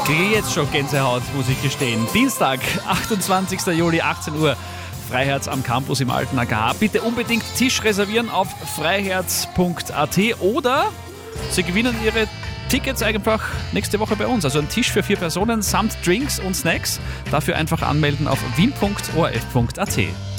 kriege jetzt schon Gänsehaut, muss ich gestehen. Dienstag, 28. Juli, 18 Uhr. Freiherz am Campus im Alten AKH. Bitte unbedingt Tisch reservieren auf freiherz.at oder Sie gewinnen Ihre Tickets einfach nächste Woche bei uns. Also ein Tisch für 4 Personen samt Drinks und Snacks. Dafür einfach anmelden auf wien.orf.at.